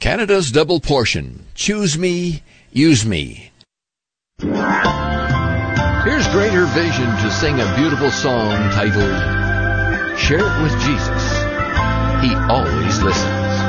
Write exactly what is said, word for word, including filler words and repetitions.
Canada's Double Portion. Choose me, use me. Here's Greater Vision to sing a beautiful song titled, Share It With Jesus. He always listens.